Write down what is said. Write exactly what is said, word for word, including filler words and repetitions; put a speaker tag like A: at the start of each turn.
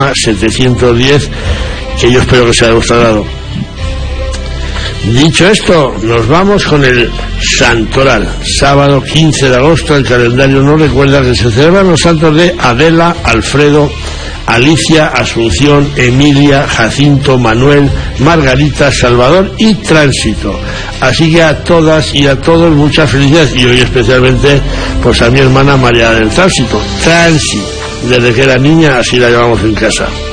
A: setecientos diez, que yo espero que sea de vuestro agrado. Dicho esto, nos vamos con el Santoral. Sábado quince de agosto, el calendario nos recuerda que se celebran los santos de Adela, Alfredo, Alicia, Asunción, Emilia, Jacinto, Manuel, Margarita, Salvador y Tránsito. Así que a todas y a todos muchas felicidades, y hoy especialmente pues a mi hermana María del Tránsito. Tránsito, desde que era niña así la llevamos en casa.